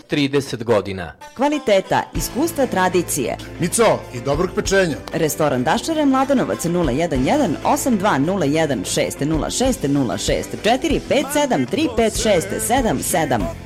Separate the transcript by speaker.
Speaker 1: 30 godina.
Speaker 2: Kvaliteta, iskustva, tradicije.
Speaker 3: Mico i dobrog pečenja.
Speaker 2: Restoran Daščare, Mladenovac 011 8201 606 06 06 457 356 77.